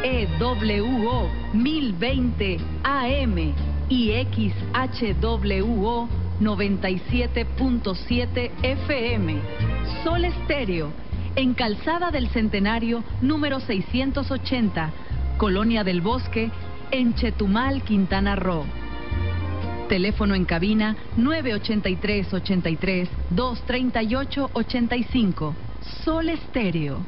XEWO 1020 AM y XHWO 97.7 FM. Sol Estéreo, en Calzada del Centenario, número 680, Colonia del Bosque, en Chetumal, Quintana Roo. Teléfono en cabina 983-83-238-85. Sol Estéreo.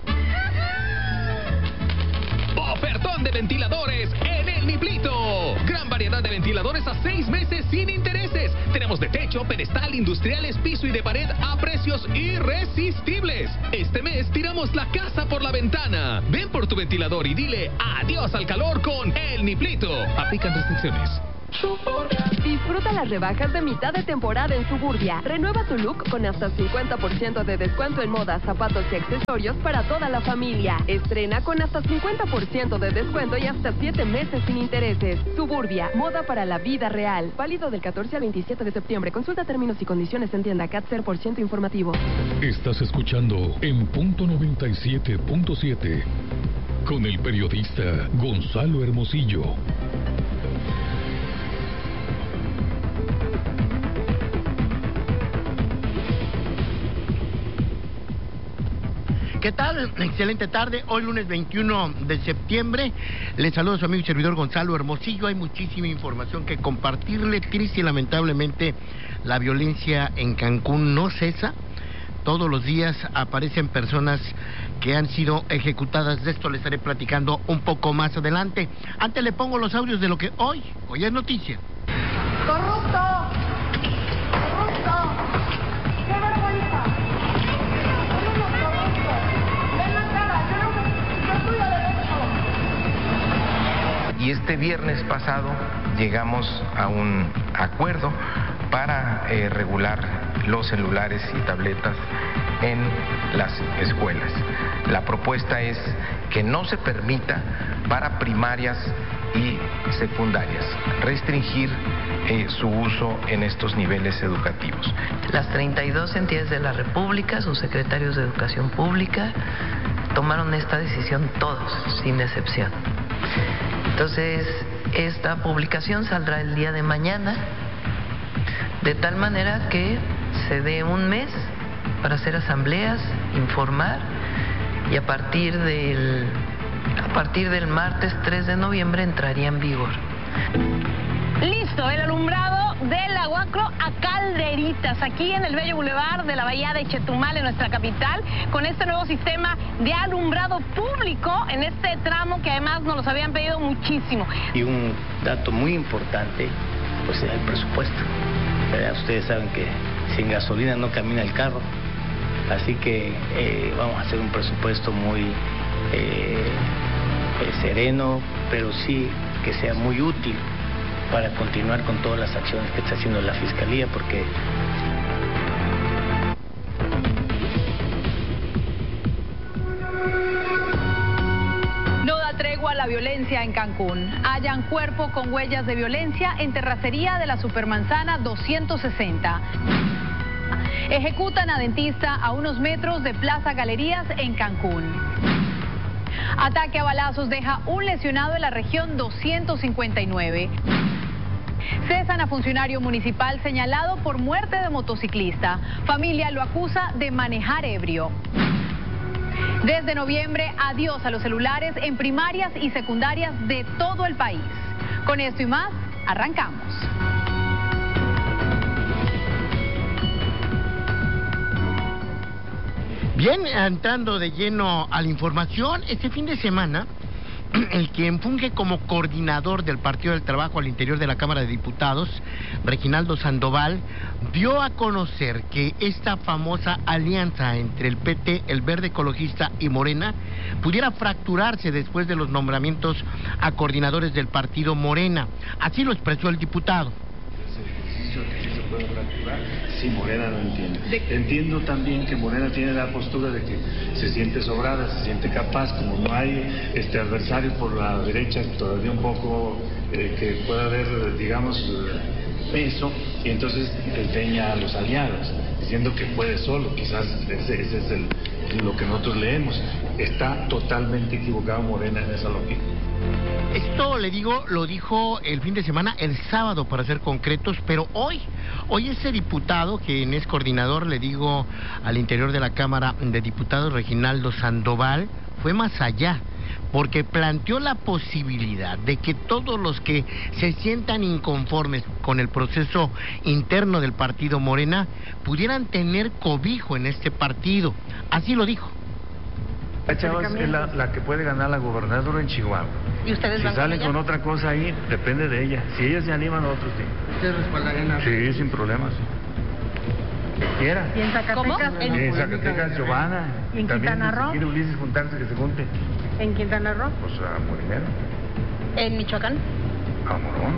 Ofertón de ventiladores en El Niplito. Gran variedad de ventiladores a 6 meses sin intereses. Tenemos de techo, pedestal, industriales, piso y de pared a precios irresistibles. Este mes tiramos la casa por la ventana. Ven por tu ventilador y dile adiós al calor con El Niplito. Aplican restricciones. Disfruta las rebajas de mitad de temporada en Suburbia. Renueva tu look con hasta 50% de descuento en moda, zapatos y accesorios para toda la familia. Estrena con hasta 50% de descuento y hasta 7 meses sin intereses. Suburbia, moda para la vida real. Válido del 14 al 27 de septiembre. Consulta términos y condiciones en tienda CAT 0% informativo. Estás escuchando en punto 97.7 con el periodista Gonzalo Hermosillo. ¿Qué tal? Excelente tarde. Hoy lunes 21 de septiembre. Les saludo a su amigo y servidor Gonzalo Hermosillo. Hay muchísima información que compartirle. Triste y lamentablemente la violencia en Cancún no cesa. Todos los días aparecen personas que han sido ejecutadas. De esto les estaré platicando un poco más adelante. Antes le pongo los audios de lo que hoy es noticia. ¡Corrupto! ¡Corrupto! ¡Qué vergüenza! Y este viernes pasado llegamos a un acuerdo para regular los celulares y tabletas en las escuelas. La propuesta es que no se permita para primarias y secundarias restringir su uso en estos niveles educativos. Las 32 entidades de la República, sus secretarios de Educación Pública, tomaron esta decisión todos, sin excepción. Entonces, esta publicación saldrá el día de mañana, de tal manera que se dé un mes para hacer asambleas, informar, y a partir del martes 3 de noviembre entraría en vigor. Listo, el alumbrado del Aguacro a Calderitas, aquí en el bello bulevar de la Bahía de Chetumal, en nuestra capital, con este nuevo sistema de alumbrado público en este tramo que además nos los habían pedido muchísimo. Y un dato muy importante, pues es el presupuesto. Ustedes saben que sin gasolina no camina el carro, así que vamos a hacer un presupuesto muy sereno, pero sí que sea muy útil para continuar con todas las acciones que está haciendo la Fiscalía, porque no da tregua a la violencia en Cancún. Hallan cuerpo con huellas de violencia en terracería de la Supermanzana 260. Ejecutan a dentista a unos metros de Plaza Galerías en Cancún. Ataque a balazos deja un lesionado en la región 259. Cesan a funcionario municipal señalado por muerte de motociclista. Familia lo acusa de manejar ebrio. Desde noviembre, adiós a los celulares en primarias y secundarias de todo el país. Con esto y más, arrancamos. Bien, entrando de lleno a la información, este fin de semana, el quien funge como coordinador del Partido del Trabajo al interior de la Cámara de Diputados, Reginaldo Sandoval, dio a conocer que esta famosa alianza entre el PT, el Verde Ecologista y Morena pudiera fracturarse después de los nombramientos a coordinadores del partido Morena. Así lo expresó el diputado. Sí, Morena no entiende. Entiendo también que Morena tiene la postura de que se siente sobrada, se siente capaz, como no hay adversario por la derecha todavía un poco que pueda haber, digamos, peso, y entonces desdeña a los aliados, diciendo que puede solo. Quizás ese es lo que nosotros leemos. Está totalmente equivocado Morena en esa lógica. Esto, le digo, lo dijo el fin de semana, el sábado para ser concretos, pero hoy ese diputado, quien es coordinador, le digo, al interior de la Cámara de Diputados, Reginaldo Sandoval, fue más allá, porque planteó la posibilidad de que todos los que se sientan inconformes con el proceso interno del partido Morena pudieran tener cobijo en este partido. Así lo dijo. La chava es la que puede ganar la gobernadora en Chihuahua. ¿Y ustedes si salen con otra cosa ahí, depende de ella. Si ella se anima, nosotros sí. ¿Ustedes respaldarían a... Sí, sin problema, sí. Quiera. ¿Y en Zacatecas? En Zacatecas, Giovanna. ¿Y en Quintana Roo? Si quiere Ulises juntarse, que se junte. ¿En Quintana Roo? Pues a Morinero. ¿En Michoacán? A Morón.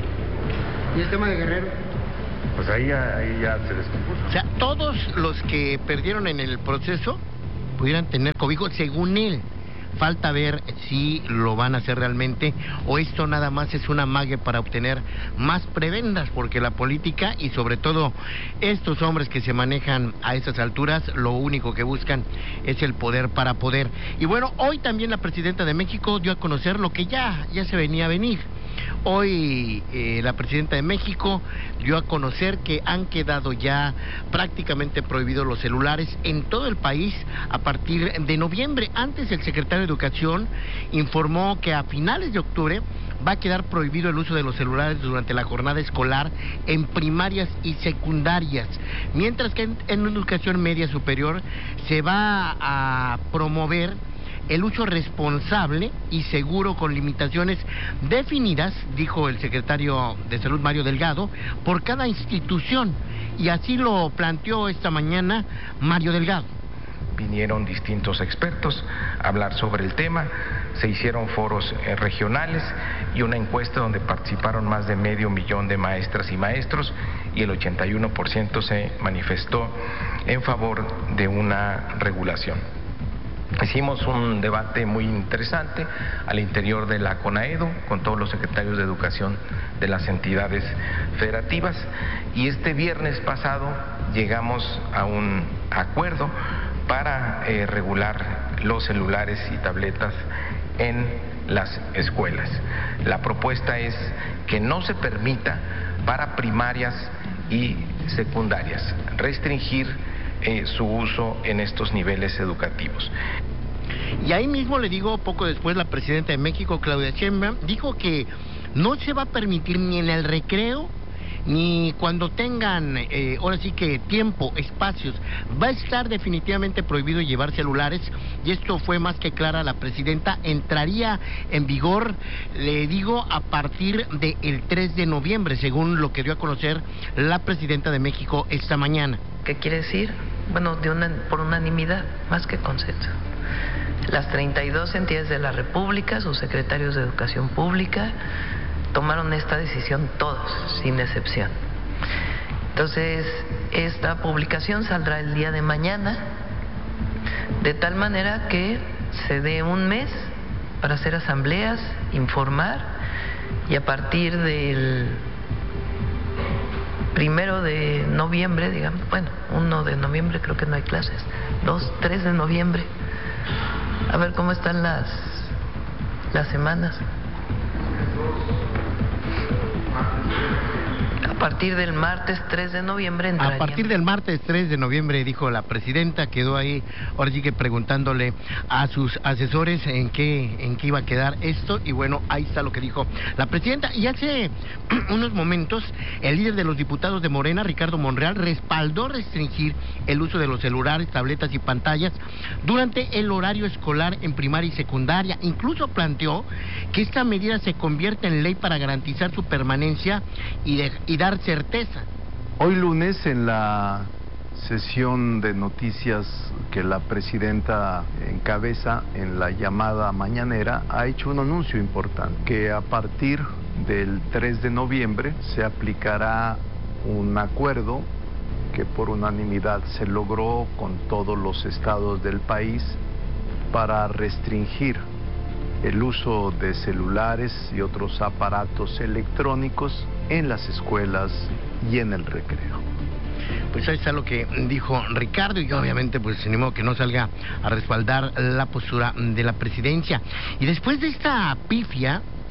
¿Y el tema de Guerrero? Pues ahí ya se descompuso. O sea, todos los que perdieron en el proceso pudieran tener cobijo, según él. Falta ver si lo van a hacer realmente o esto nada más es una mague para obtener más prebendas, porque la política y sobre todo estos hombres que se manejan a estas alturas, lo único que buscan es el poder para poder. Y bueno, hoy también la presidenta de México dio a conocer lo que ya se venía a venir. Hoy la presidenta de México dio a conocer que han quedado ya prácticamente prohibidos los celulares en todo el país a partir de noviembre. Antes el secretario de Educación informó que a finales de octubre va a quedar prohibido el uso de los celulares durante la jornada escolar en primarias y secundarias, mientras que en educación media superior se va a promover el uso responsable y seguro con limitaciones definidas, dijo el secretario de Salud Mario Delgado, por cada institución, y así lo planteó esta mañana Mario Delgado. Vinieron distintos expertos a hablar sobre el tema, se hicieron foros regionales y una encuesta donde participaron más de 500,000 de maestras y maestros y el 81% se manifestó en favor de una regulación. Hicimos un debate muy interesante al interior de la CONAEDO con todos los secretarios de educación de las entidades federativas y este viernes pasado llegamos a un acuerdo para regular los celulares y tabletas en las escuelas. La propuesta es que no se permita para primarias y secundarias restringir su uso en estos niveles educativos. Y ahí mismo le digo, poco después la presidenta de México, Claudia Sheinbaum, dijo que no se va a permitir ni en el recreo ni cuando tengan, ahora sí que tiempo, espacios, va a estar definitivamente prohibido llevar celulares, y esto fue más que clara la presidenta, entraría en vigor, le digo, a partir del 3 de noviembre, según lo que dio a conocer la presidenta de México esta mañana. ¿Qué quiere decir? Bueno, por unanimidad, más que consenso. Las 32 entidades de la República, sus secretarios de Educación Pública, tomaron esta decisión todos, sin excepción. Entonces, esta publicación saldrá el día de mañana, de tal manera que se dé un mes para hacer asambleas, informar, y a partir del 1 de noviembre, digamos, bueno, 1 de noviembre creo que no hay clases, 2, 3 de noviembre, a ver cómo están las semanas. A partir del martes 3 de noviembre entrarían. A partir del martes 3 de noviembre, dijo la presidenta, quedó ahí, ahora sí que preguntándole a sus asesores en qué iba a quedar esto, y bueno, ahí está lo que dijo la presidenta. Y hace unos momentos, el líder de los diputados de Morena, Ricardo Monreal, respaldó restringir el uso de los celulares, tabletas y pantallas durante el horario escolar en primaria y secundaria. Incluso planteó que esta medida se convierta en ley para garantizar su permanencia y dar certeza. Hoy lunes, en la sesión de noticias que la presidenta encabeza en la llamada mañanera, ha hecho un anuncio importante, que a partir del 3 de noviembre se aplicará un acuerdo que por unanimidad se logró con todos los estados del país para restringir el uso de celulares y otros aparatos electrónicos en las escuelas y en el recreo. Pues ahí está lo que dijo Ricardo, y obviamente pues ni modo que no salga a respaldar la postura de la presidencia. Y después de esta pifia,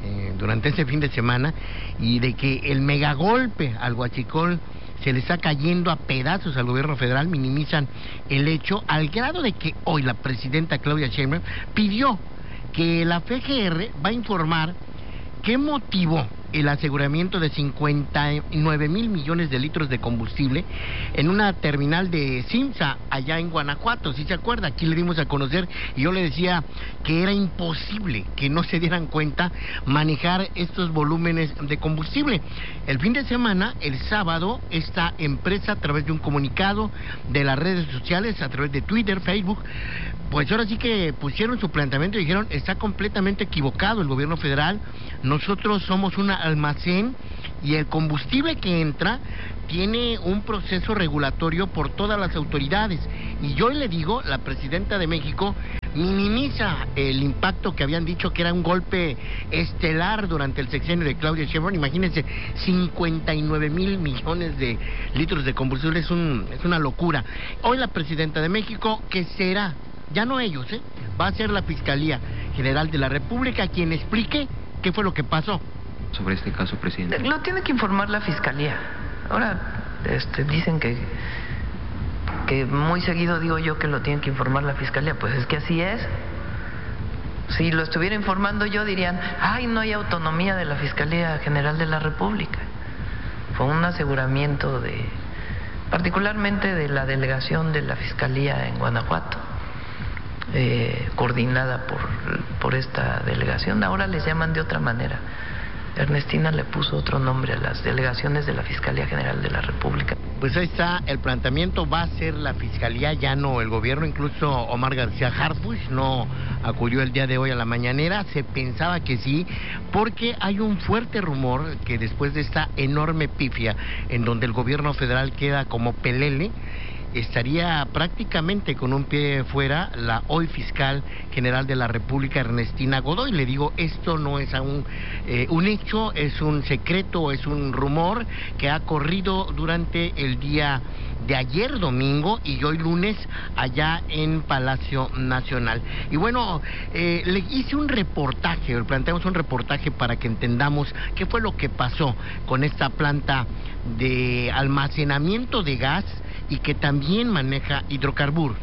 durante ese fin de semana, y de que el megagolpe al huachicol se le está cayendo a pedazos al gobierno federal, minimizan el hecho, al grado de que hoy la presidenta Claudia Sheinbaum pidió que la FGR va a informar qué motivó el aseguramiento de 59 mil millones de litros de combustible en una terminal de Simsa, allá en Guanajuato. ¿Sí se acuerda? Aquí le dimos a conocer y yo le decía que era imposible que no se dieran cuenta manejar estos volúmenes de combustible. El fin de semana, el sábado, esta empresa, a través de un comunicado de las redes sociales, a través de Twitter, Facebook, pues ahora sí que pusieron su planteamiento y dijeron: está completamente equivocado el gobierno federal, nosotros somos un almacén y el combustible que entra tiene un proceso regulatorio por todas las autoridades. Y yo le digo, la presidenta de México minimiza el impacto que habían dicho que era un golpe estelar durante el sexenio de Claudia Sheinbaum. Imagínense, 59 mil millones de litros de combustible, es una locura. Hoy la presidenta de México, que será, ya no ellos, va a ser la Fiscalía General de la República quien explique qué fue lo que pasó. Sobre este caso, presidente. Lo tiene que informar la Fiscalía. Ahora dicen que muy seguido digo yo que lo tiene que informar la Fiscalía. Pues es que así es. Si lo estuviera informando yo dirían: ay, no hay autonomía de la Fiscalía General de la República. Fue un aseguramiento particularmente de la delegación de la Fiscalía en Guanajuato, coordinada por esta delegación. Ahora les llaman de otra manera. Ernestina le puso otro nombre a las delegaciones de la Fiscalía General de la República. Pues ahí está, el planteamiento va a ser la Fiscalía, ya no el gobierno. Incluso Omar García Harfuch no acudió el día de hoy a la mañanera. Se pensaba que sí, porque hay un fuerte rumor que después de esta enorme pifia en donde el gobierno federal queda como pelele, estaría prácticamente con un pie fuera la hoy fiscal general de la República, Ernestina Godoy. Le digo, esto no es aún un hecho, es un secreto, es un rumor que ha corrido durante el día de ayer domingo y hoy lunes allá en Palacio Nacional. Y bueno, le hice un reportaje, planteamos un reportaje para que entendamos qué fue lo que pasó con esta planta de almacenamiento de gas y que también maneja hidrocarburos.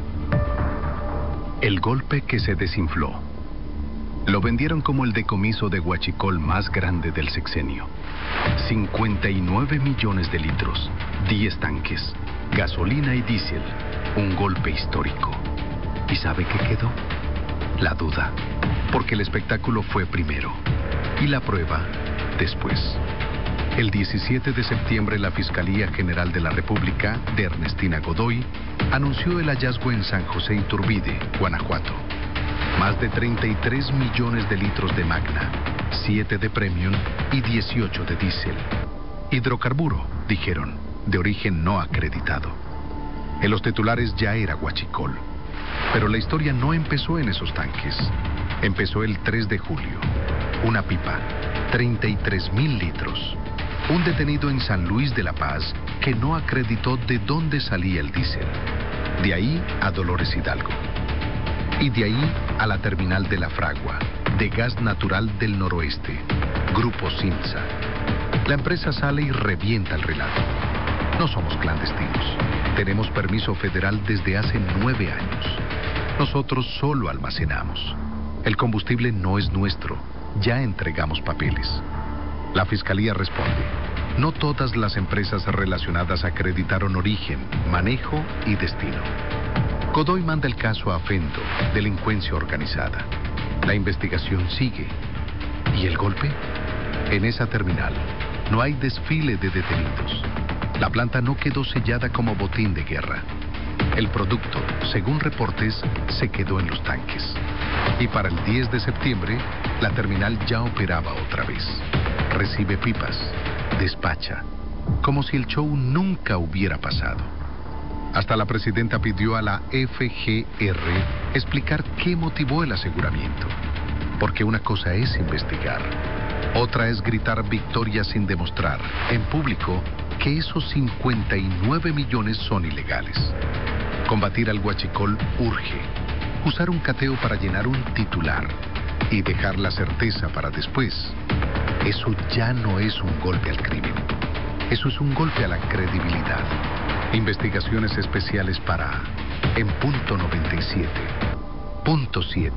El golpe que se desinfló. Lo vendieron como el decomiso de huachicol más grande del sexenio. 59 millones de litros, 10 tanques, gasolina y diésel. Un golpe histórico. ¿Y sabe qué quedó? La duda. Porque el espectáculo fue primero y la prueba después. El 17 de septiembre, la Fiscalía General de la República, de Ernestina Godoy, anunció el hallazgo en San José Iturbide, Guanajuato. Más de 33 millones de litros de Magna, 7 de Premium y 18 de diésel. Hidrocarburo, dijeron, de origen no acreditado. En los titulares ya era huachicol. Pero la historia no empezó en esos tanques. Empezó el 3 de julio. Una pipa, 33,000 litros. Un detenido en San Luis de la Paz que no acreditó de dónde salía el diésel. De ahí a Dolores Hidalgo. Y de ahí a la terminal de La Fragua, de gas natural del noroeste, Grupo Simsa. La empresa sale y revienta el relato. No somos clandestinos. Tenemos permiso federal desde hace 9 años. Nosotros solo almacenamos. El combustible no es nuestro. Ya entregamos papeles. La Fiscalía responde: no todas las empresas relacionadas acreditaron origen, manejo y destino. Godoy manda el caso a Fendo, delincuencia organizada. La investigación sigue. ¿Y el golpe? En esa terminal no hay desfile de detenidos. La planta no quedó sellada como botín de guerra. El producto, según reportes, se quedó en los tanques. Y para el 10 de septiembre, la terminal ya operaba otra vez. Recibe pipas, despacha, como si el show nunca hubiera pasado. Hasta la presidenta pidió a la FGR explicar qué motivó el aseguramiento. Porque una cosa es investigar, otra es gritar victoria sin demostrar en público que esos 59 millones son ilegales. Combatir al huachicol urge. Usar un cateo para llenar un titular y dejar la certeza para después, eso ya no es un golpe al crimen. Eso es un golpe a la credibilidad. Investigaciones especiales para En Punto 97.7.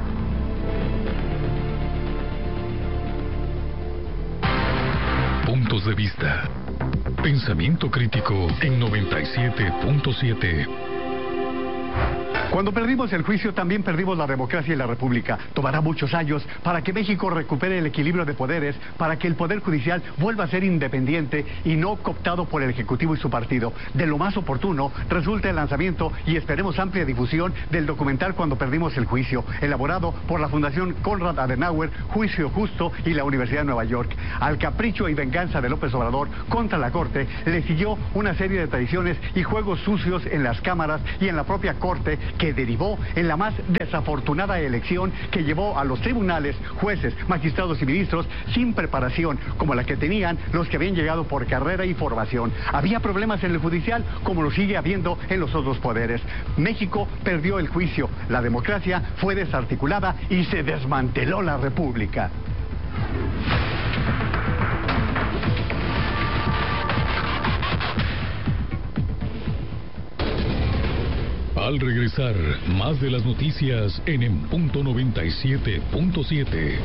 Puntos de vista. Pensamiento crítico en 97.7. Cuando perdimos el juicio, también perdimos la democracia y la república. Tomará muchos años para que México recupere el equilibrio de poderes, para que el Poder Judicial vuelva a ser independiente y no cooptado por el Ejecutivo y su partido. De lo más oportuno resulta el lanzamiento y esperemos amplia difusión del documental Cuando perdimos el juicio, elaborado por la Fundación Konrad Adenauer, Juicio Justo y la Universidad de Nueva York. Al capricho y venganza de López Obrador contra la Corte le siguió una serie de traiciones y juegos sucios en las cámaras y en la propia Corte, que derivó en la más desafortunada elección que llevó a los tribunales, jueces, magistrados y ministros sin preparación, como la que tenían los que habían llegado por carrera y formación. Había problemas en el judicial, como lo sigue habiendo en los otros poderes. México perdió el juicio, la democracia fue desarticulada y se desmanteló la república. Al regresar, más de las noticias en Punto 97.7.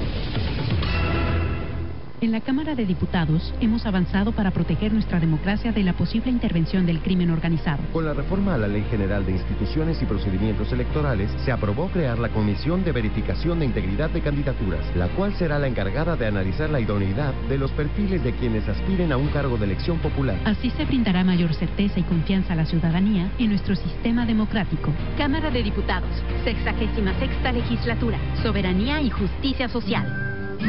En la Cámara de Diputados hemos avanzado para proteger nuestra democracia de la posible intervención del crimen organizado. Con la reforma a la Ley General de Instituciones y Procedimientos Electorales, se aprobó crear la Comisión de Verificación de Integridad de Candidaturas, la cual será la encargada de analizar la idoneidad de los perfiles de quienes aspiren a un cargo de elección popular. Así se brindará mayor certeza y confianza a la ciudadanía en nuestro sistema democrático. Cámara de Diputados, 66ª Legislatura, Soberanía y Justicia Social.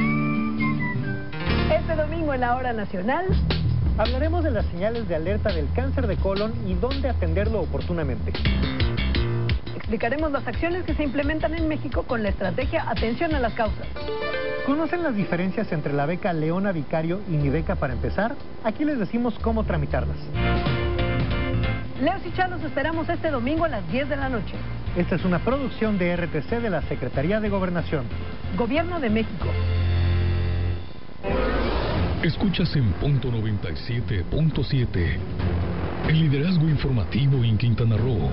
Este domingo en la Hora Nacional hablaremos de las señales de alerta del cáncer de colon y dónde atenderlo oportunamente. Explicaremos las acciones que se implementan en México con la estrategia Atención a las Causas. ¿Conocen las diferencias entre la beca Leona Vicario y mi beca para empezar? Aquí les decimos cómo tramitarlas. Leos y Chá, los esperamos este domingo a las 10 de la noche. Esta es una producción de RTC de la Secretaría de Gobernación. Gobierno de México. Escuchas en Punto 97.7. El liderazgo informativo en Quintana Roo.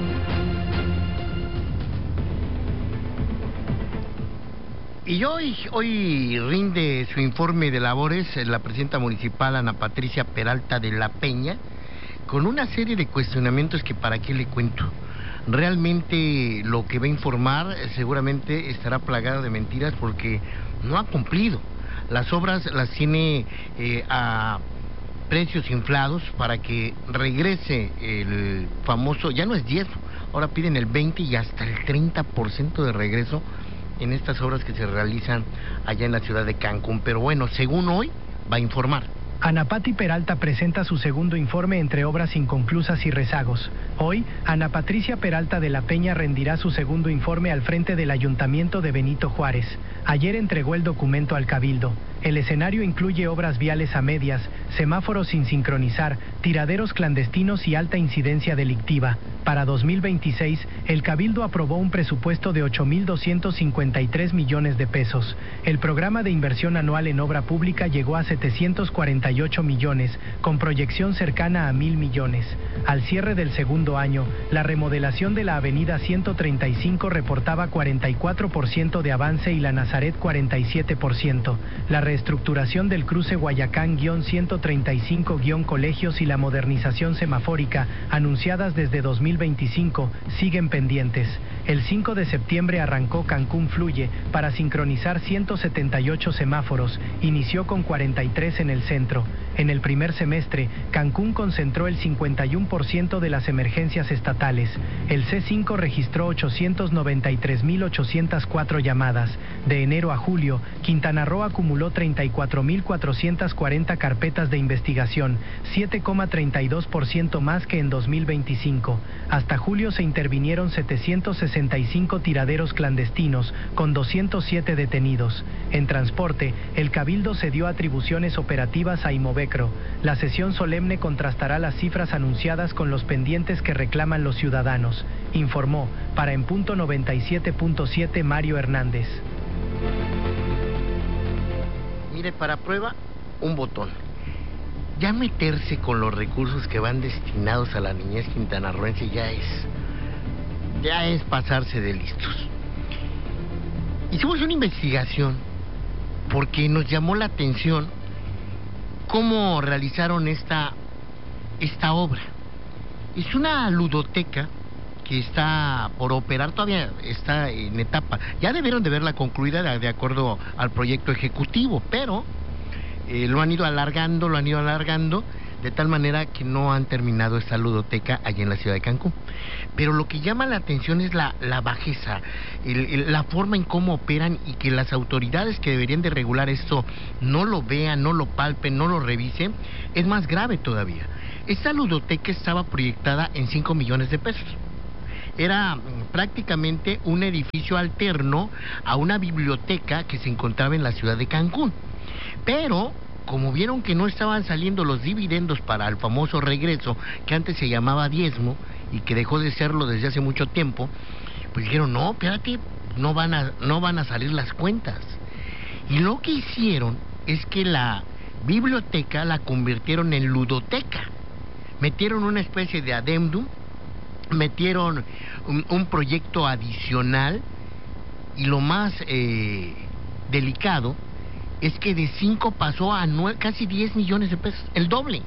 Y hoy rinde su informe de labores la presidenta municipal Ana Patricia Peralta de la Peña, con una serie de cuestionamientos que para qué le cuento. Realmente lo que va a informar seguramente estará plagado de mentiras porque no ha cumplido. Las obras las tiene a precios inflados para que regrese el famoso, ya no es 10, ahora piden el 20 y hasta el 30% de regreso en estas obras que se realizan allá en la ciudad de Cancún. Pero bueno, según hoy, va a informar. Ana Pati Peralta presenta su segundo informe entre obras inconclusas y rezagos. Hoy, Ana Patricia Peralta de la Peña rendirá su segundo informe al frente del Ayuntamiento de Benito Juárez. Ayer entregó el documento al Cabildo. El escenario incluye obras viales a medias, semáforos sin sincronizar, tiraderos clandestinos y alta incidencia delictiva. Para 2026, el Cabildo aprobó un presupuesto de 8.253 millones de pesos. El programa de inversión anual en obra pública llegó a 748 millones, con proyección cercana a 1.000 millones. Al cierre del segundo año, la remodelación de la avenida 135 reportaba 44% de avance y la Nazaret 47%. La reestructuración del cruce Guayacán-135-Colegios y la modernización semafórica, anunciadas desde 2025, siguen pendientes. El 5 de septiembre arrancó Cancún Fluye para sincronizar 178 semáforos, inició con 43 en el centro. En el primer semestre, Cancún concentró el 51% de las emergencias estatales. El C5 registró 893.804 llamadas. De enero a julio, Quintana Roo acumuló 34.440 carpetas de investigación, 7,32% más que en 2025. Hasta julio se intervinieron 765 tiraderos clandestinos, con 207 detenidos. En transporte, el Cabildo cedió atribuciones operativas a Imovecro. La sesión solemne contrastará las cifras anunciadas con los pendientes que reclaman los ciudadanos. Informó, para En Punto 97.7, Mario Hernández. mire, para prueba, un botón. Ya meterse con los recursos que van destinados a la niñez quintanarroense ya es pasarse de listos. Hicimos una investigación porque nos llamó la atención cómo realizaron esta obra. Es una ludoteca que está por operar, todavía está en etapa. Ya debieron de verla concluida de acuerdo al proyecto ejecutivo, pero lo han ido alargando, de tal manera que no han terminado esta ludoteca allí en la ciudad de Cancún. Pero lo que llama la atención es la bajeza, la forma en cómo operan, y que las autoridades que deberían de regular esto no lo vean, no lo palpen, no lo revisen, es más grave todavía. Esta ludoteca estaba proyectada en 5 millones de pesos. Era prácticamente un edificio alterno a una biblioteca que se encontraba en la ciudad de Cancún. Pero, como vieron que no estaban saliendo los dividendos para el famoso regreso, que antes se llamaba diezmo y que dejó de serlo desde hace mucho tiempo, pues dijeron, no, espérate, no van a salir las cuentas. Y lo que hicieron es que la biblioteca la convirtieron en ludoteca. Metieron una especie de adendum, metieron un proyecto adicional, y lo más delicado es que de 5 pasó a casi 10 millones de pesos, el doble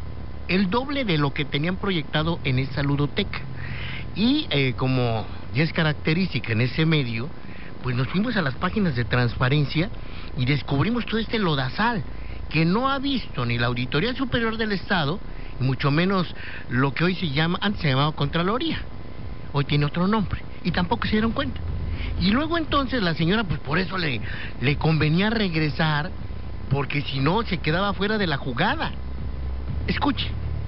de lo que tenían proyectado en esa ludoteca. Y como ya es característica en ese medio, pues nos fuimos a las páginas de transparencia y descubrimos todo este lodazal que no ha visto ni la Auditoría Superior del Estado, y mucho menos lo que hoy antes se llamaba Contraloría, hoy tiene otro nombre, y tampoco se dieron cuenta. Y luego entonces la señora, pues por eso le convenía regresar, porque si no se quedaba fuera de la jugada. Escuche.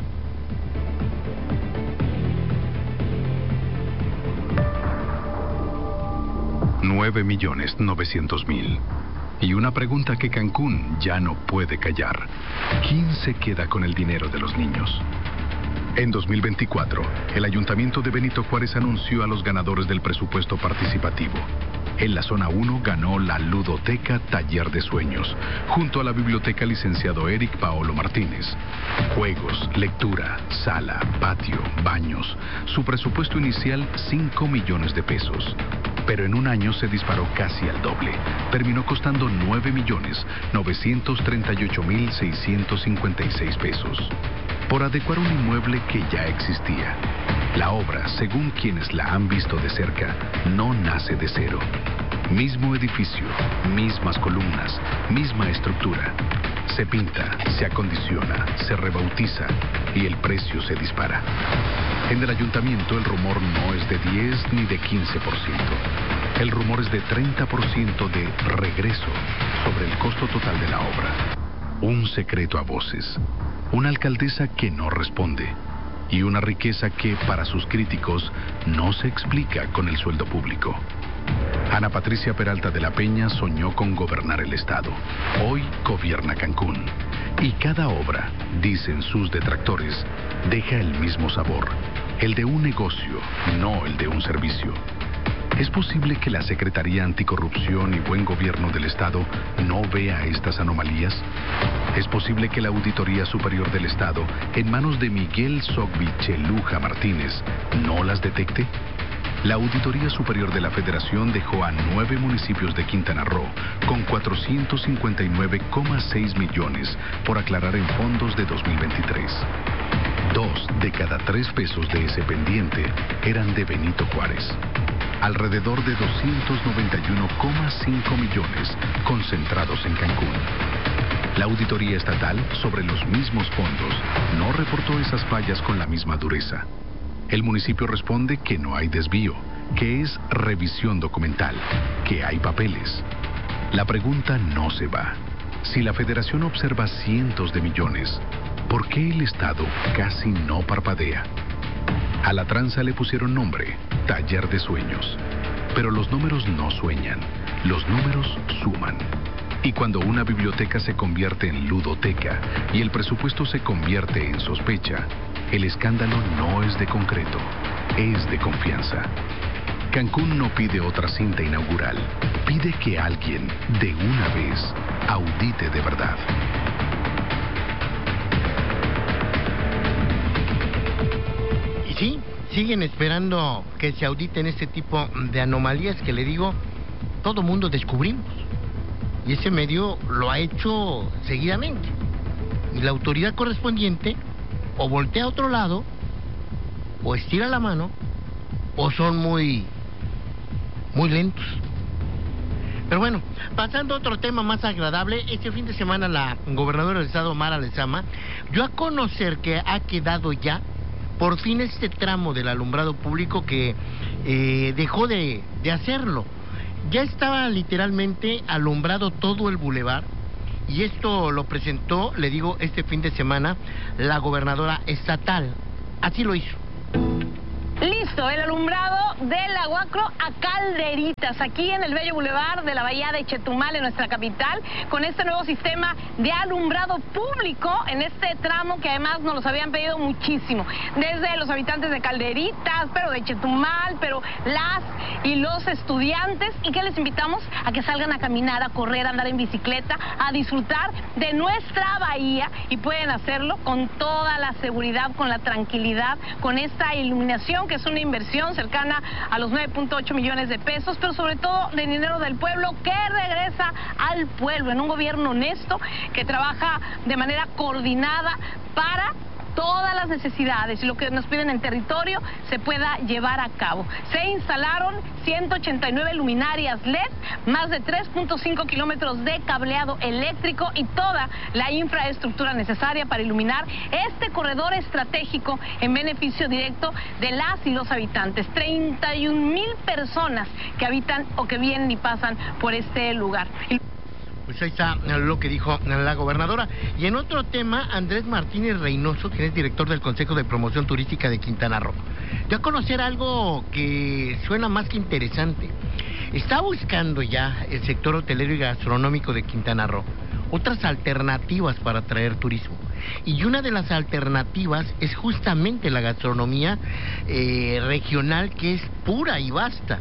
$9.900.000. Y una pregunta que Cancún ya no puede callar. ¿Quién se queda con el dinero de los niños? En 2024, el Ayuntamiento de Benito Juárez anunció a los ganadores del presupuesto participativo. En la zona 1 ganó la Ludoteca Taller de Sueños, junto a la Biblioteca Licenciado Eric Paolo Martínez. Juegos, lectura, sala, patio, baños. Su presupuesto inicial, 5 millones de pesos. Pero en un año se disparó casi al doble. Terminó costando 9.938.656 pesos. Por adecuar un inmueble que ya existía. La obra, según quienes la han visto de cerca, no nace de cero. Mismo edificio, mismas columnas, misma estructura. Se pinta, se acondiciona, se rebautiza y el precio se dispara. En el ayuntamiento el rumor no es de 10 ni de 15%. El rumor es de 30% de regreso sobre el costo total de la obra. Un secreto a voces. Una alcaldesa que no responde. Y una riqueza que, para sus críticos, no se explica con el sueldo público. Ana Patricia Peralta de la Peña soñó con gobernar el estado. Hoy gobierna Cancún. Y cada obra, dicen sus detractores, deja el mismo sabor. El de un negocio, no el de un servicio. ¿Es posible que la Secretaría Anticorrupción y Buen Gobierno del Estado no vea estas anomalías? ¿Es posible que la Auditoría Superior del Estado, en manos de Miguel Sogbicheluja Martínez, no las detecte? La Auditoría Superior de la Federación dejó a 9 municipios de Quintana Roo con 459,6 millones por aclarar en fondos de 2023. 2 de cada 3 pesos de ese pendiente eran de Benito Juárez. Alrededor de 291,5 millones concentrados en Cancún. La Auditoría Estatal, sobre los mismos fondos, no reportó esas fallas con la misma dureza. El municipio responde que no hay desvío, que es revisión documental, que hay papeles. La pregunta no se va. Si la Federación observa cientos de millones, ¿por qué el Estado casi no parpadea? A la tranza le pusieron nombre, Taller de Sueños. Pero los números no sueñan, los números suman. Y cuando una biblioteca se convierte en ludoteca y el presupuesto se convierte en sospecha, el escándalo no es de concreto, es de confianza. Cancún no pide otra cinta inaugural, pide que alguien, de una vez, audite audite de verdad. Y sí, siguen esperando que se auditen este tipo de anomalías que le digo, todo mundo descubrimos. Y ese medio lo ha hecho seguidamente. Y la autoridad correspondiente o voltea a otro lado, o estira la mano, o son muy lentos. Pero bueno, pasando a otro tema más agradable, este fin de semana la gobernadora del estado, Mara Lezama, dio a conocer que ha quedado ya por fin este tramo del alumbrado público que dejó de hacerlo. Ya estaba literalmente alumbrado todo el bulevar, y esto lo presentó, le digo, este fin de semana la gobernadora estatal. Así lo hizo. Listo, el alumbrado del Aguacro a Calderitas, aquí en el bello bulevar de la bahía de Chetumal, en nuestra capital, con este nuevo sistema de alumbrado público en este tramo que además nos los habían pedido muchísimo, desde los habitantes de Calderitas, pero de Chetumal, pero las y los estudiantes, y que les invitamos a que salgan a caminar, a correr, a andar en bicicleta, a disfrutar de nuestra bahía, y pueden hacerlo con toda la seguridad, con la tranquilidad, con esta iluminación que es una inversión cercana a los 9.8 millones de pesos, pero sobre todo de dinero del pueblo que regresa al pueblo en un gobierno honesto que trabaja de manera coordinada para todas las necesidades y lo que nos piden en territorio se pueda llevar a cabo. Se instalaron 189 luminarias LED, más de 3.5 kilómetros de cableado eléctrico y toda la infraestructura necesaria para iluminar este corredor estratégico en beneficio directo de las y los habitantes. 31,000 personas que habitan o que vienen y pasan por este lugar. Pues ahí está lo que dijo la gobernadora. Y en otro tema, Andrés Martínez Reynoso, quien es director del Consejo de Promoción Turística de Quintana Roo, dio a conocer algo que suena más que interesante. Está buscando ya el sector hotelero y gastronómico de Quintana Roo otras alternativas para atraer turismo. Y una de las alternativas es justamente la gastronomía regional, que es pura y vasta.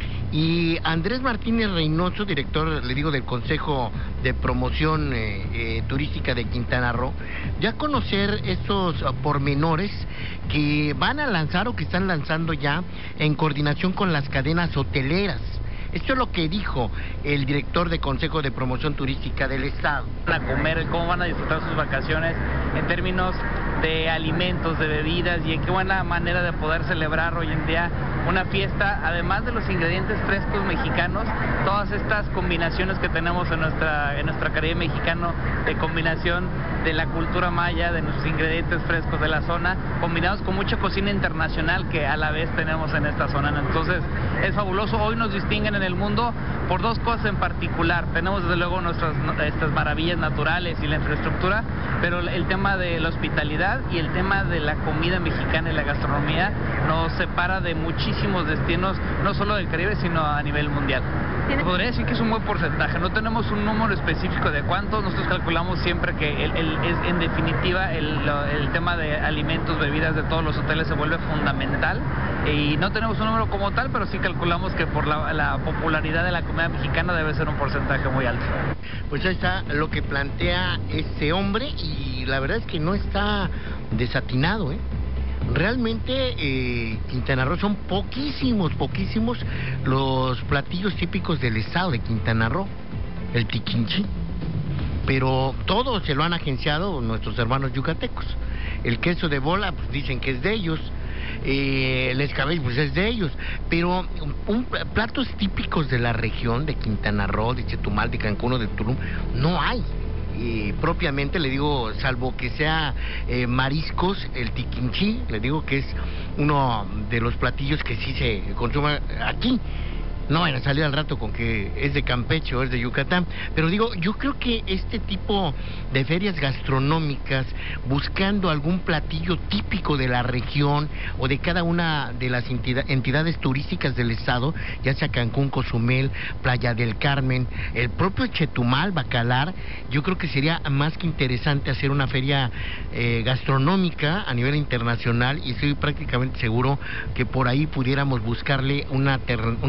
Y Andrés Martínez Reynoso, director, le digo, del Consejo de Promoción Turística de Quintana Roo, ya conocer estos pormenores que van a lanzar o que están lanzando ya en coordinación con las cadenas hoteleras. Esto es lo que dijo el director de Consejo de Promoción Turística del Estado. Van a comer, cómo van a disfrutar sus vacaciones en términos de alimentos, de bebidas, y qué buena manera de poder celebrar hoy en día una fiesta, además de los ingredientes frescos mexicanos, todas estas combinaciones que tenemos en nuestra Caribe mexicano, de combinación de la cultura maya, de nuestros ingredientes frescos de la zona, combinados con mucha cocina internacional que a la vez tenemos en esta zona. Entonces es fabuloso. Hoy nos distinguen en el mundo por dos cosas en particular. Tenemos desde luego estas maravillas naturales y la infraestructura, pero el tema de la hospitalidad y el tema de la comida mexicana y la gastronomía nos separa de muchísimos destinos, no solo del Caribe, sino a nivel mundial. Podría decir que es un buen porcentaje, no tenemos un número específico de cuánto, nosotros calculamos siempre que es en definitiva el tema de alimentos, bebidas de todos los hoteles se vuelve fundamental, y no tenemos un número como tal, pero sí calculamos que por la popularidad de la comida mexicana debe ser un porcentaje muy alto. Pues ahí está lo que plantea este hombre, y la verdad es que no está desatinado, ¿eh? Realmente Quintana Roo son poquísimos los platillos típicos del estado de Quintana Roo. El tiquinchi, pero todo se lo han agenciado nuestros hermanos yucatecos. El queso de bola, pues dicen que es de ellos. El escabel, pues es de ellos. Pero platos típicos de la región de Quintana Roo, de Chetumal, de Cancún o de Tulum, no hay. Propiamente, le digo, salvo que sea mariscos, el tiquinchi, le digo que es uno de los platillos que sí se consume aquí. No van a salir al rato con que es de Campeche o es de Yucatán, pero digo, yo creo que este tipo de ferias gastronómicas, buscando algún platillo típico de la región o de cada una de las entidades turísticas del estado, ya sea Cancún, Cozumel, Playa del Carmen, el propio Chetumal, Bacalar, yo creo que sería más que interesante hacer una feria gastronómica a nivel internacional, y estoy prácticamente seguro que por ahí pudiéramos buscarle una alternativa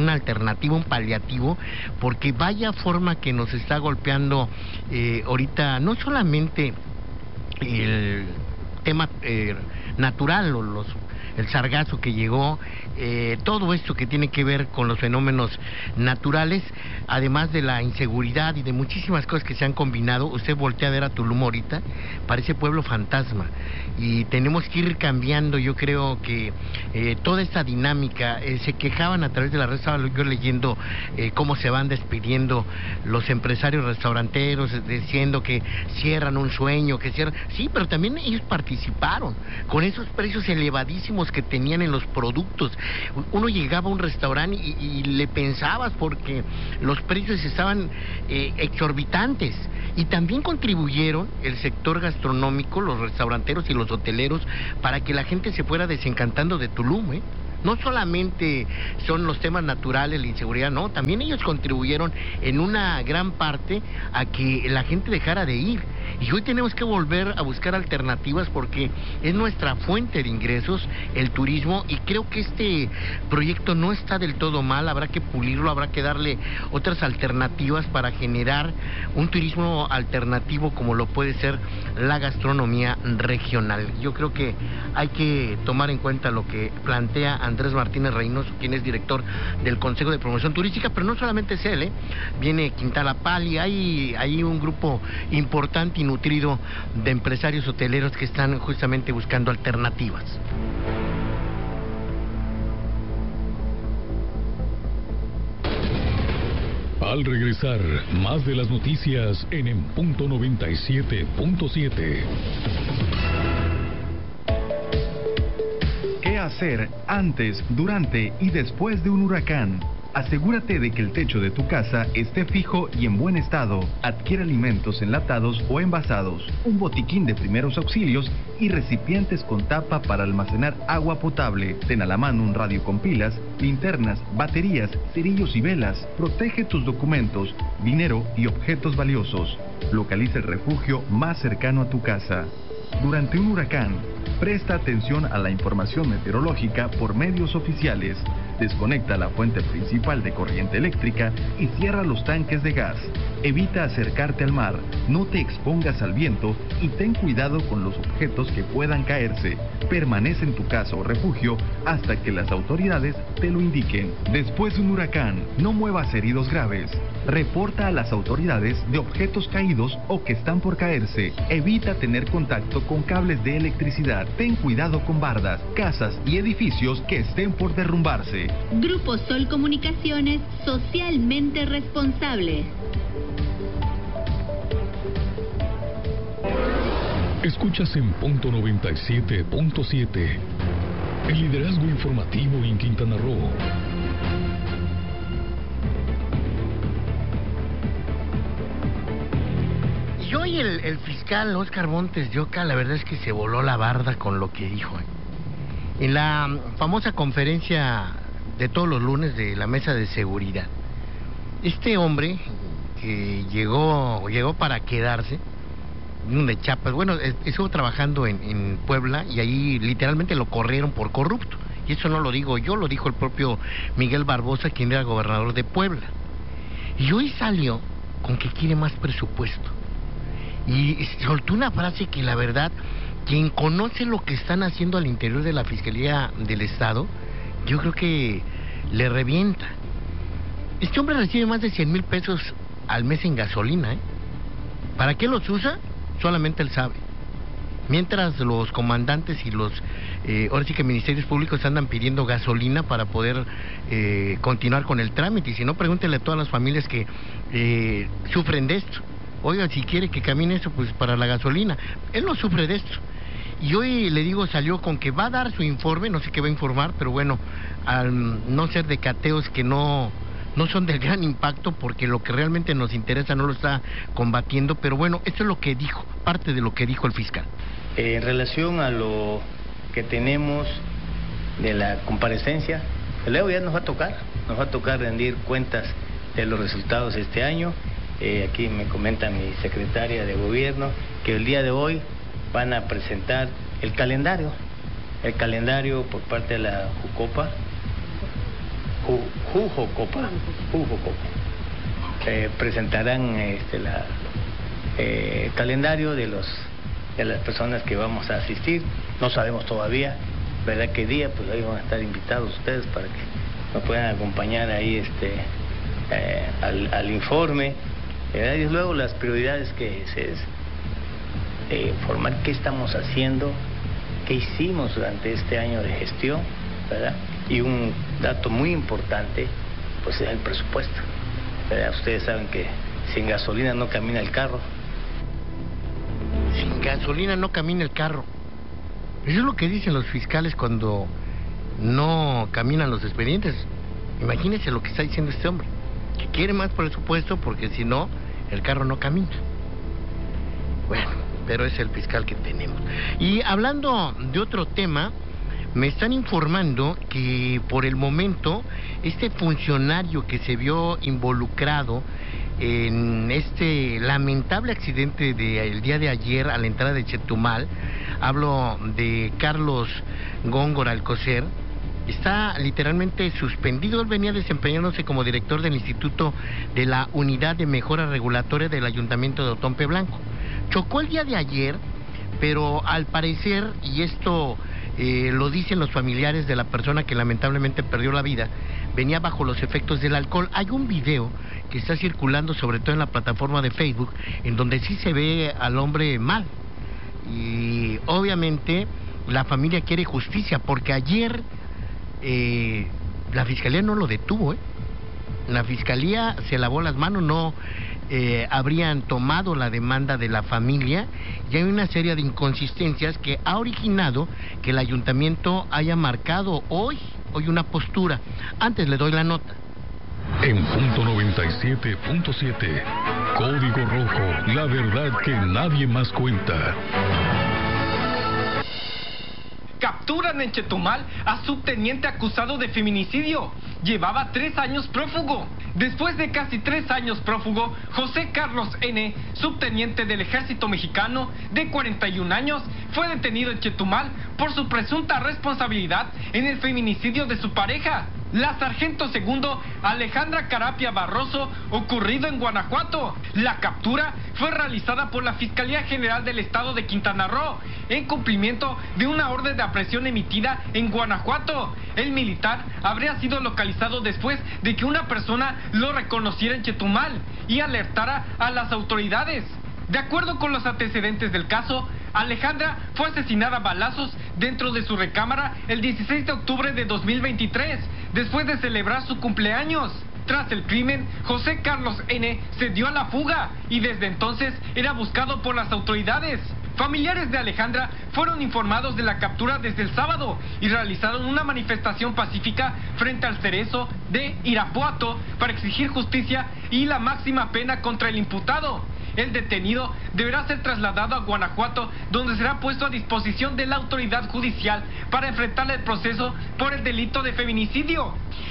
alternativa, un paliativo, porque vaya forma que nos está golpeando ahorita, no solamente el tema natural o el sargazo que llegó, todo esto que tiene que ver con los fenómenos naturales, además de la inseguridad y de muchísimas cosas que se han combinado. Usted voltea a ver a Tulum ahorita, parece pueblo fantasma, y tenemos que ir cambiando. Yo creo que toda esta dinámica, se quejaban a través de la red, estaba yo leyendo cómo se van despidiendo los empresarios restauranteros, diciendo que cierran un sueño, que cierran, sí, pero también ellos participaron con esos precios elevadísimos que tenían en los productos. Uno llegaba a un restaurante y le pensabas porque los precios estaban exorbitantes, y también contribuyeron el sector gastronómico, los restauranteros y los hoteleros, para que la gente se fuera desencantando de Tulum, No solamente son los temas naturales, la inseguridad, no, también ellos contribuyeron en una gran parte a que la gente dejara de ir. Y hoy tenemos que volver a buscar alternativas porque es nuestra fuente de ingresos, el turismo, y creo que este proyecto no está del todo mal. Habrá que pulirlo, habrá que darle otras alternativas para generar un turismo alternativo como lo puede ser la gastronomía regional. Yo creo que hay que tomar en cuenta lo que plantea Andrés Martínez Reynoso, quien es director del Consejo de Promoción Turística, pero no solamente es él, viene Quintana Pali, hay un grupo importante y nutrido de empresarios hoteleros que están justamente buscando alternativas. Al regresar, más de las noticias en punto 97.7. ¿Qué hacer antes, durante y después de un huracán? Asegúrate de que el techo de tu casa esté fijo y en buen estado. Adquiere alimentos enlatados o envasados, un botiquín de primeros auxilios y recipientes con tapa para almacenar agua potable. Ten a la mano un radio con pilas, linternas, baterías, cerillos y velas. Protege tus documentos, dinero y objetos valiosos. Localiza el refugio más cercano a tu casa. Durante un huracán, presta atención a la información meteorológica por medios oficiales. Desconecta la fuente principal de corriente eléctrica y cierra los tanques de gas. Evita acercarte al mar, no te expongas al viento y ten cuidado con los objetos que puedan caerse. Permanece en tu casa o refugio hasta que las autoridades te lo indiquen. Después de un huracán, no muevas heridos graves. Reporta a las autoridades de objetos caídos o que están por caerse. Evita tener contacto con cables de electricidad. Ten cuidado con bardas, casas y edificios que estén por derrumbarse. Grupo Sol Comunicaciones, socialmente responsable. Escuchas en punto 97.7. El liderazgo informativo en Quintana Roo. Y hoy el fiscal Óscar Montes de Oca, la verdad es que se voló la barda con lo que dijo. En la famosa conferencia de todos los lunes de la mesa de seguridad, este hombre que llegó para quedarse, de Chiapas, bueno, estuvo trabajando en Puebla y ahí literalmente lo corrieron por corrupto. Y eso no lo digo yo, lo dijo el propio Miguel Barbosa, quien era gobernador de Puebla. Y hoy salió con que quiere más presupuesto. Y soltó una frase que la verdad, quien conoce lo que están haciendo al interior de la Fiscalía del Estado, yo creo que le revienta. Este hombre recibe más de 100,000 pesos al mes en gasolina, ¿Para qué los usa? Solamente él sabe. Mientras los comandantes y los, ahora sí que ministerios públicos andan pidiendo gasolina para poder continuar con el trámite. Y si no, pregúntenle a todas las familias que sufren de esto. Oiga, si quiere que camine eso, pues para la gasolina. Él no sufre de esto. Y hoy, le digo, salió con que va a dar su informe, no sé qué va a informar, pero bueno, al no ser de cateos que no son de gran impacto, porque lo que realmente nos interesa no lo está combatiendo, pero bueno, esto es lo que dijo, parte de lo que dijo el fiscal. En relación a lo que tenemos de la comparecencia, luego ya nos va a tocar rendir cuentas de los resultados este año. Aquí me comenta mi secretaria de gobierno que el día de hoy van a presentar el calendario por parte de la Jucopa Jujocopa. Presentarán calendario de las personas que vamos a asistir. No sabemos todavía, ¿verdad?, qué día. Pues ahí van a estar invitados ustedes para que nos puedan acompañar ahí al informe, ¿verdad? Y luego las prioridades que informar qué estamos haciendo, qué hicimos durante este año de gestión, ¿verdad? Y un dato muy importante, pues es el presupuesto, ¿verdad? Ustedes saben que sin gasolina no camina el carro. Sin gasolina no camina el carro. Eso es lo que dicen los fiscales cuando no caminan los expedientes. Imagínense lo que está diciendo este hombre, que quiere más presupuesto porque si no, el carro no camina. Bueno, pero es el fiscal que tenemos. Y hablando de otro tema, me están informando que por el momento este funcionario que se vio involucrado en este lamentable accidente del día de ayer a la entrada de Chetumal, hablo de Carlos Góngora Alcocer, está literalmente suspendido. Él venía desempeñándose como director del Instituto de la Unidad de Mejora Regulatoria del Ayuntamiento de Otompe Blanco. Chocó el día de ayer, pero al parecer, y esto lo dicen los familiares de la persona que lamentablemente perdió la vida, venía bajo los efectos del alcohol. Hay un video que está circulando sobre todo en la plataforma de Facebook, en donde sí se ve al hombre mal. Y obviamente la familia quiere justicia, porque ayer la fiscalía no lo detuvo, La fiscalía se lavó las manos, no habrían tomado la demanda de la familia, y hay una serie de inconsistencias que ha originado que el ayuntamiento haya marcado hoy una postura. Antes le doy la nota. En punto 97.7, Código Rojo, la verdad que nadie más cuenta. Capturan en Chetumal a subteniente acusado de feminicidio. Llevaba 3 años prófugo. Después de casi 3 años prófugo, José Carlos N., subteniente del Ejército Mexicano, de 41 años, fue detenido en Chetumal por su presunta responsabilidad en el feminicidio de su pareja, la sargento segundo Alejandra Carapia Barroso, ocurrido en Guanajuato. La captura fue realizada por la Fiscalía General del Estado de Quintana Roo, en cumplimiento de una orden de aprehensión emitida en Guanajuato. El militar habría sido localizado después de que una persona lo reconociera en Chetumal y alertara a las autoridades. De acuerdo con los antecedentes del caso, Alejandra fue asesinada a balazos dentro de su recámara el 16 de octubre de 2023, después de celebrar su cumpleaños. Tras el crimen, José Carlos N. se dio a la fuga y desde entonces era buscado por las autoridades. Familiares de Alejandra fueron informados de la captura desde el sábado y realizaron una manifestación pacífica frente al Cerezo de Irapuato para exigir justicia y la máxima pena contra el imputado. El detenido deberá ser trasladado a Guanajuato, donde será puesto a disposición de la autoridad judicial para enfrentar el proceso por el delito de feminicidio.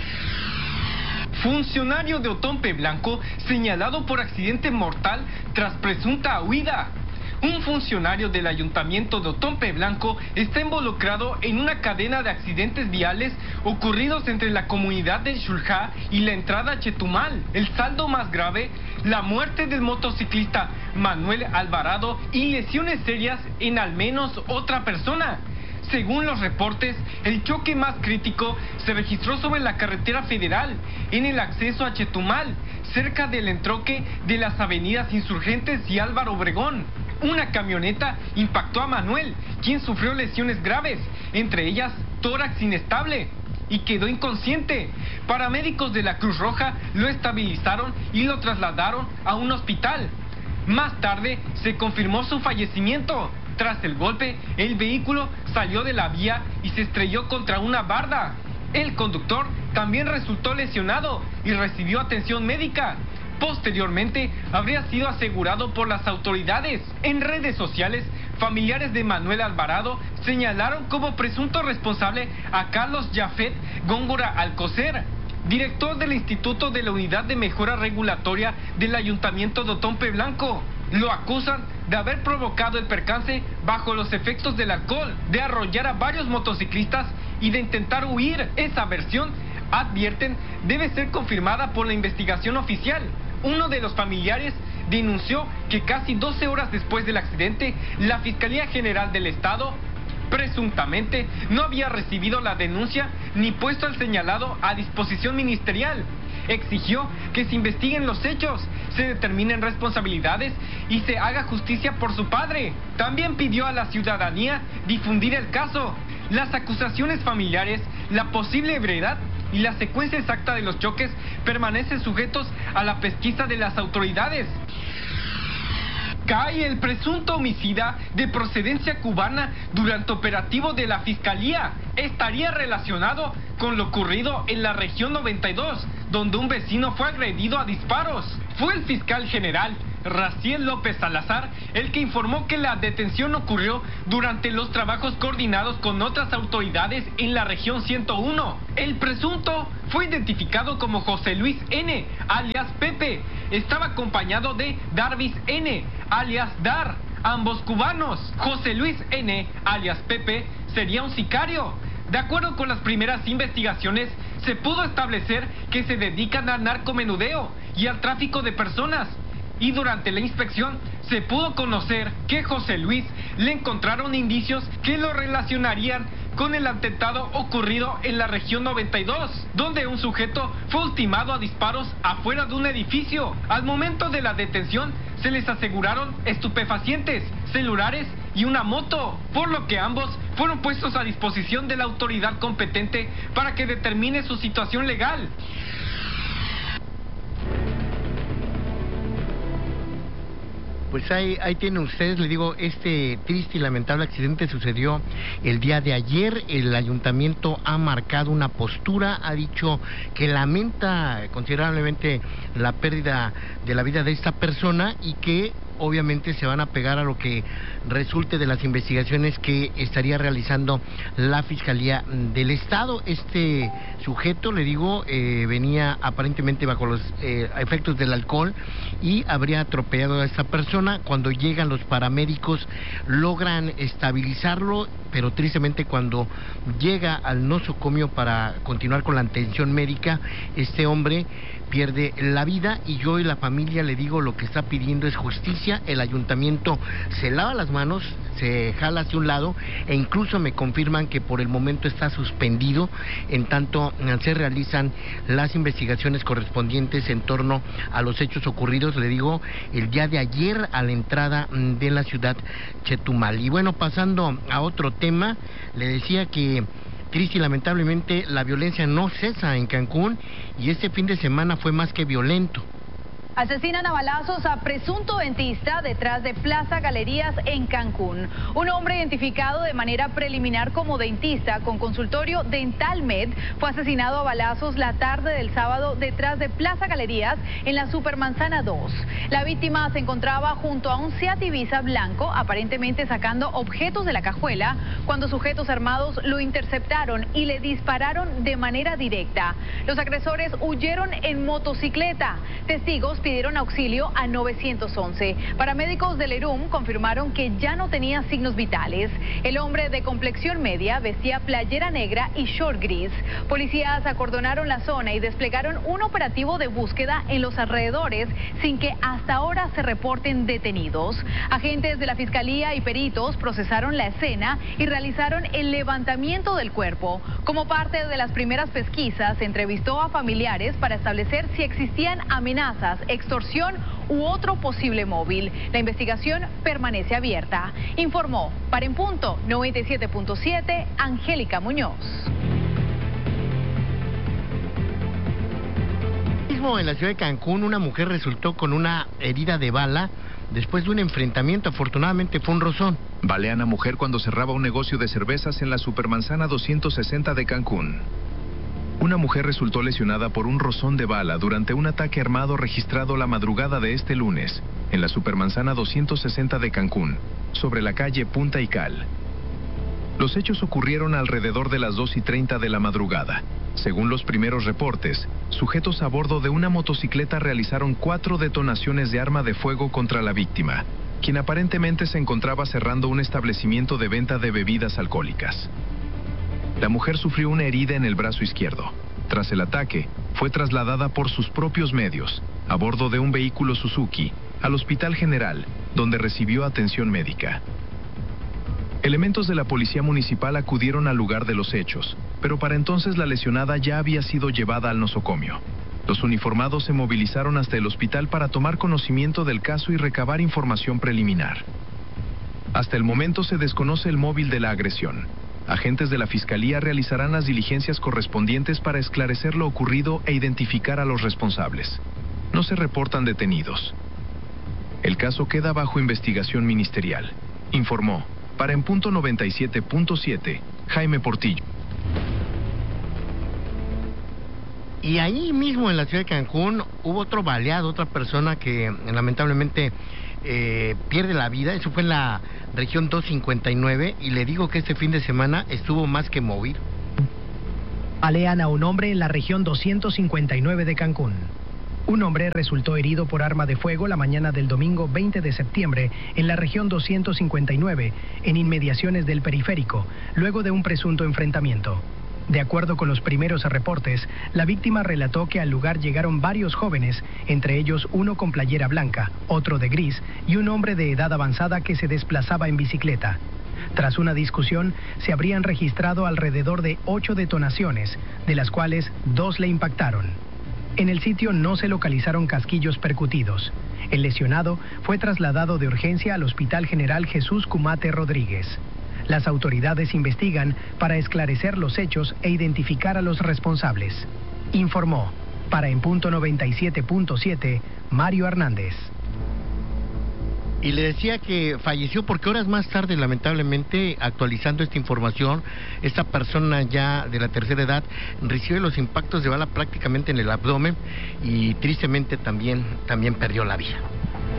Funcionario de Otompe Blanco señalado por accidente mortal tras presunta huida. Un funcionario del Ayuntamiento de Otompe Blanco está involucrado en una cadena de accidentes viales ocurridos entre la comunidad de Xuljá y la entrada a Chetumal. El saldo más grave, la muerte del motociclista Manuel Alvarado y lesiones serias en al menos otra persona. Según los reportes, el choque más crítico se registró sobre la carretera federal, en el acceso a Chetumal, cerca del entronque de las avenidas Insurgentes y Álvaro Obregón. Una camioneta impactó a Manuel, quien sufrió lesiones graves, entre ellas tórax inestable, y quedó inconsciente. Paramédicos de la Cruz Roja lo estabilizaron y lo trasladaron a un hospital. Más tarde se confirmó su fallecimiento. Tras el golpe, el vehículo salió de la vía y se estrelló contra una barda. El conductor también resultó lesionado y recibió atención médica. Posteriormente, habría sido asegurado por las autoridades. En redes sociales, familiares de Manuel Alvarado señalaron como presunto responsable a Carlos Jafet Góngora Alcocer, director del Instituto de la Unidad de Mejora Regulatoria del Ayuntamiento de Otompe Blanco. Lo acusan de haber provocado el percance bajo los efectos del alcohol, de arrollar a varios motociclistas y de intentar huir. Esa versión advierten debe ser confirmada por la investigación oficial. Uno de los familiares denunció que casi 12 horas después del accidente, la Fiscalía General del Estado presuntamente no había recibido la denuncia ni puesto al señalado a disposición ministerial. Exigió que se investiguen los hechos, se determinen responsabilidades y se haga justicia por su padre. También pidió a la ciudadanía difundir el caso, las acusaciones familiares, la posible verdad y la secuencia exacta de los choques permanecen sujetos a la pesquisa de las autoridades. Cae el presunto homicida de procedencia cubana durante operativo de la Fiscalía. Estaría relacionado con lo ocurrido en la región 92, donde un vecino fue agredido a disparos. Fue el fiscal general Raciel López Salazar el que informó que la detención ocurrió durante los trabajos coordinados con otras autoridades en la región 101. El presunto fue identificado como José Luis N., alias Pepe. Estaba acompañado de Darvis N., alias Dar, ambos cubanos. José Luis N., alias Pepe, sería un sicario. De acuerdo con las primeras investigaciones, se pudo establecer que se dedican al narcomenudeo y al tráfico de personas. Y durante la inspección se pudo conocer que José Luis le encontraron indicios que lo relacionarían con el atentado ocurrido en la región 92, donde un sujeto fue ultimado a disparos afuera de un edificio. Al momento de la detención se les aseguraron estupefacientes, celulares y una moto, por lo que ambos fueron puestos a disposición de la autoridad competente para que determine su situación legal. Pues ahí tienen ustedes, le digo, este triste y lamentable accidente sucedió el día de ayer. El ayuntamiento ha marcado una postura, ha dicho que lamenta considerablemente la pérdida de la vida de esta persona y que obviamente se van a pegar a lo que resulte de las investigaciones que estaría realizando la Fiscalía del Estado. Este sujeto, le digo, venía aparentemente bajo los efectos del alcohol y habría atropellado a esta persona. Cuando llegan los paramédicos logran estabilizarlo, pero tristemente cuando llega al nosocomio para continuar con la atención médica, este hombre pierde la vida. Y yo y la familia, le digo, lo que está pidiendo es justicia. El ayuntamiento se lava las manos, se jala hacia un lado e incluso me confirman que por el momento está suspendido en tanto se realizan las investigaciones correspondientes en torno a los hechos ocurridos, le digo, el día de ayer a la entrada de la ciudad Chetumal. Y bueno, pasando a otro tema, le decía que triste y lamentablemente la violencia no cesa en Cancún y este fin de semana fue más que violento. Asesinan a balazos a presunto dentista detrás de Plaza Galerías en Cancún. Un hombre identificado de manera preliminar como dentista con consultorio Dental Med fue asesinado a balazos la tarde del sábado detrás de Plaza Galerías en la Supermanzana 2. La víctima se encontraba junto a un Seat Ibiza blanco, aparentemente sacando objetos de la cajuela, cuando sujetos armados lo interceptaron y le dispararon de manera directa. Los agresores huyeron en motocicleta. Testigos pidieron auxilio a 911. Paramédicos del ERUM confirmaron que ya no tenía signos vitales. El hombre de complexión media vestía playera negra y short gris. Policías acordonaron la zona y desplegaron un operativo de búsqueda en los alrededores sin que hasta ahora se reporten detenidos. Agentes de la Fiscalía y peritos procesaron la escena y realizaron el levantamiento del cuerpo. Como parte de las primeras pesquisas, se entrevistó a familiares para establecer si existían amenazas, extorsión u otro posible móvil. La investigación permanece abierta. Informó para En Punto 97.7 Angélica Muñoz. En la ciudad de Cancún, una mujer resultó con una herida de bala después de un enfrentamiento. Afortunadamente fue un rozón. Balean a mujer cuando cerraba un negocio de cervezas en la Supermanzana 260 de Cancún. Una mujer resultó lesionada por un rozón de bala durante un ataque armado registrado la madrugada de este lunes en la Supermanzana 260 de Cancún, sobre la calle Punta y Cal. Los hechos ocurrieron alrededor de las 2:30 de la madrugada. Según los primeros reportes, sujetos a bordo de una motocicleta realizaron 4 detonaciones de arma de fuego contra la víctima, quien aparentemente se encontraba cerrando un establecimiento de venta de bebidas alcohólicas. La mujer sufrió una herida en el brazo izquierdo. Tras el ataque, fue trasladada por sus propios medios, a bordo de un vehículo Suzuki, al Hospital General, donde recibió atención médica. Elementos de la Policía Municipal acudieron al lugar de los hechos, pero para entonces la lesionada ya había sido llevada al nosocomio. Los uniformados se movilizaron hasta el hospital para tomar conocimiento del caso y recabar información preliminar. Hasta el momento se desconoce el móvil de la agresión. Agentes de la Fiscalía realizarán las diligencias correspondientes para esclarecer lo ocurrido e identificar a los responsables. No se reportan detenidos. El caso queda bajo investigación ministerial, informó, para En Punto 97.7, Jaime Portillo. Y ahí mismo en la ciudad de Cancún hubo otro baleado, otra persona que lamentablemente pierde la vida. Eso fue en la región 259 y le digo que este fin de semana estuvo más que movido. Balean a un hombre en la región 259 de Cancún. Un hombre resultó herido por arma de fuego la mañana del domingo 20 de septiembre en la región 259, en inmediaciones del periférico, luego de un presunto enfrentamiento. De acuerdo con los primeros reportes, la víctima relató que al lugar llegaron varios jóvenes, entre ellos uno con playera blanca, otro de gris y un hombre de edad avanzada que se desplazaba en bicicleta. Tras una discusión, se habrían registrado alrededor de 8 detonaciones, de las cuales 2 le impactaron. En el sitio no se localizaron casquillos percutidos. El lesionado fue trasladado de urgencia al Hospital General Jesús Cumate Rodríguez. Las autoridades investigan para esclarecer los hechos e identificar a los responsables. Informó, para En Punto 97.7, Mario Hernández. Y le decía que falleció porque horas más tarde, lamentablemente, actualizando esta información, esta persona ya de la tercera edad recibe los impactos de bala prácticamente en el abdomen y tristemente también perdió la vida.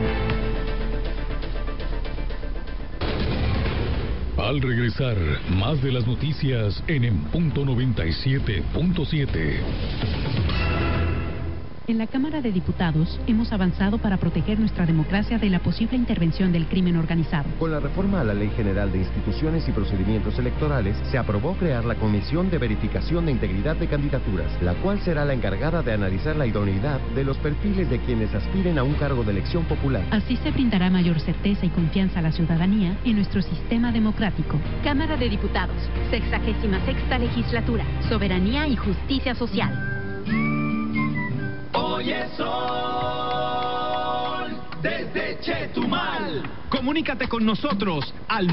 Al regresar, más de las noticias en Punto 97.7. En la Cámara de Diputados hemos avanzado para proteger nuestra democracia de la posible intervención del crimen organizado. Con la reforma a la Ley General de Instituciones y Procedimientos Electorales, se aprobó crear la Comisión de Verificación de Integridad de Candidaturas, la cual será la encargada de analizar la idoneidad de los perfiles de quienes aspiren a un cargo de elección popular. Así se brindará mayor certeza y confianza a la ciudadanía en nuestro sistema democrático. Cámara de Diputados, 66ª Legislatura, Soberanía y Justicia Social. Hoy es sol desde Chetumal. Comunícate con nosotros al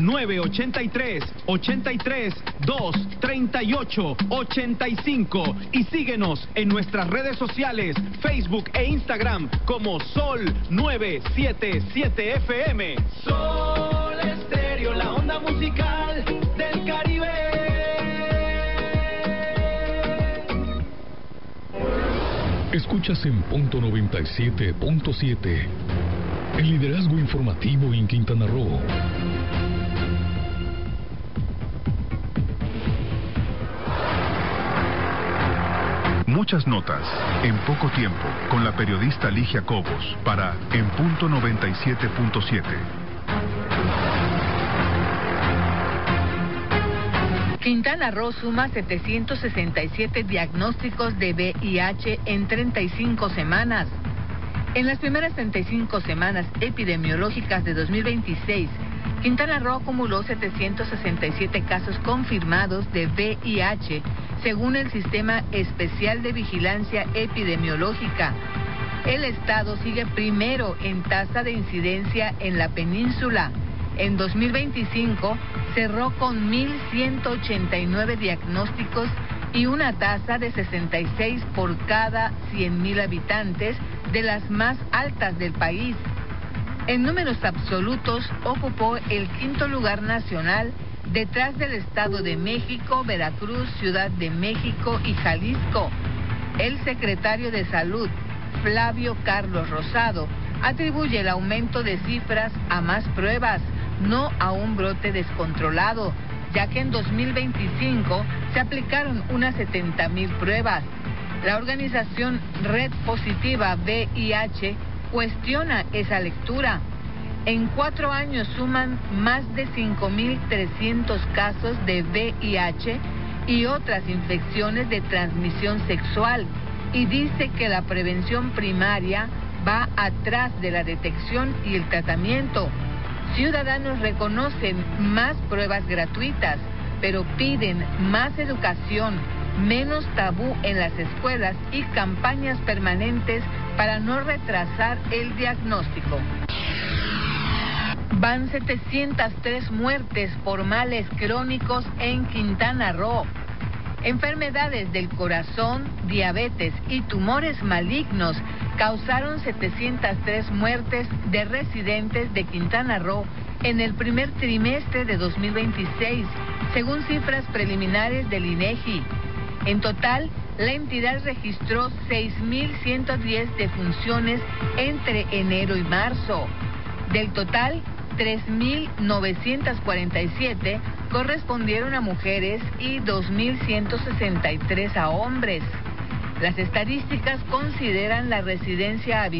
983-83-238-85 y síguenos en nuestras redes sociales, Facebook e Instagram como Sol 977 FM. Sol Estéreo, la onda musical del Caribe. Escuchas En Punto 97.7, el liderazgo informativo en Quintana Roo. Muchas notas, en poco tiempo, con la periodista Ligia Cobos, para En Punto 97.7. Quintana Roo suma 767 diagnósticos de VIH en 35 semanas. En las primeras 35 semanas epidemiológicas de 2026, Quintana Roo acumuló 767 casos confirmados de VIH, según el Sistema Especial de Vigilancia Epidemiológica. El estado sigue primero en tasa de incidencia en la península. En 2025 cerró con 1.189 diagnósticos y una tasa de 66 por cada 100.000 habitantes, de las más altas del país. En números absolutos ocupó el 5º lugar nacional, detrás del Estado de México, Veracruz, Ciudad de México y Jalisco. El secretario de Salud, Flavio Carlos Rosado, atribuye el aumento de cifras a más pruebas, no a un brote descontrolado, ya que en 2025 se aplicaron unas 70,000 pruebas. La organización Red Positiva VIH cuestiona esa lectura. En 4 años suman más de 5.300 casos de VIH y otras infecciones de transmisión sexual, y dice que la prevención primaria va atrás de la detección y el tratamiento. Ciudadanos reconocen más pruebas gratuitas, pero piden más educación, menos tabú en las escuelas y campañas permanentes para no retrasar el diagnóstico. Van 703 muertes por males crónicos en Quintana Roo. Enfermedades del corazón, diabetes y tumores malignos causaron 703 muertes de residentes de Quintana Roo en el primer trimestre de 2026, según cifras preliminares del INEGI. En total, la entidad registró 6.110 defunciones entre enero y marzo. Del total, 3.947 correspondieron a mujeres y 2.163 a hombres. Las estadísticas consideran la residencia habitual